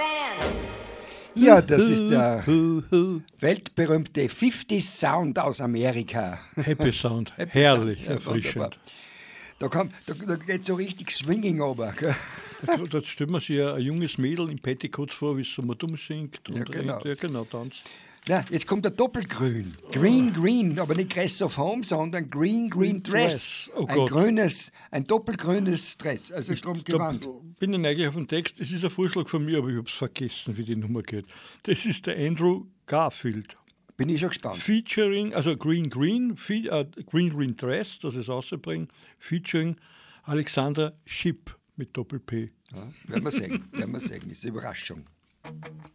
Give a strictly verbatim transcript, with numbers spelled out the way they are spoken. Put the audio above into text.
band. Ja, das ist der weltberühmte fünfziger Sound aus Amerika. Happy Sound, Happy herrlich, Sound. Ja, erfrischend. wunderbar. Da, kann, da, da geht so richtig Swinging runter. Gell? Da, da stellt man sich ein, ein junges Mädel in Petticoats vor, wie es so mal dumm singt. Und Ja, genau. Ja, genau, tanzt. Na, jetzt kommt der Doppelgrün. Green, green, aber nicht Dress of Home, sondern Green, Green Dress. Dress. Oh ein Gott. grünes, ein doppelgrünes Dress, also drum Da Gewand. bin ich neugierig auf den Text. Es ist ein Vorschlag von mir, aber ich habe es vergessen, wie die Nummer geht. Das ist der Andrew Garfield. Bin ich schon gespannt. Featuring, also Green Green, fe, äh, Green Green Dress, das ist rausbringen, featuring Alexander Shipp mit Doppel-P. Ja, werden wir sehen, werden wir sehen, ist eine Überraschung.